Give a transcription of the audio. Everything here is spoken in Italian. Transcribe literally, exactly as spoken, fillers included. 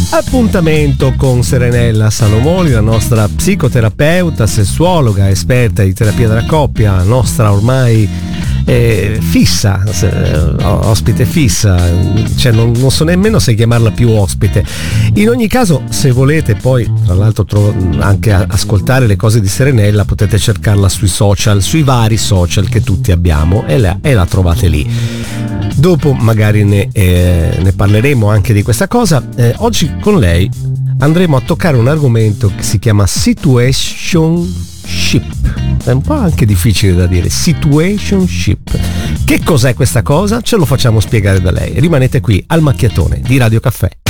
Appuntamento con Serenella Salomoni, la nostra psicoterapeuta, sessuologa, esperta di terapia della coppia, nostra ormai eh, fissa, eh, ospite fissa, cioè non, non so nemmeno se chiamarla più ospite. In ogni caso, se volete poi, tra l'altro, trovo, anche a, ascoltare le cose di Serenella, potete cercarla sui social, sui vari social che tutti abbiamo, e la, e la trovate lì. Dopo magari ne, eh, ne parleremo anche di questa cosa. Eh, oggi con lei andremo a toccare un argomento che si chiama situationship. È un po' anche difficile da dire. Situationship. Che cos'è questa cosa? Ce lo facciamo spiegare da lei. Rimanete qui al macchiatone di Radio Caffè.